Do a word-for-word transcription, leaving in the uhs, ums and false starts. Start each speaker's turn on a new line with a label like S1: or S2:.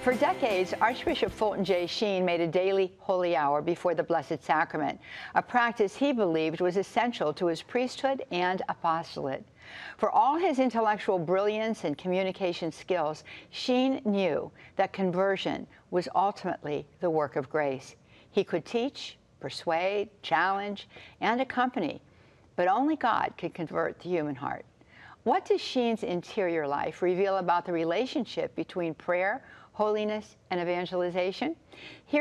S1: For decades, Archbishop Fulton J. Sheen made a daily holy hour before the Blessed Sacrament, a practice he believed was essential to his priesthood and apostolate. For all his intellectual brilliance and communication skills, Sheen knew that conversion was ultimately the work of grace. He could teach, persuade, challenge, and accompany, but only God could convert the human heart. What does Sheen's interior life reveal about the relationship between prayer, holiness, and evangelization? Here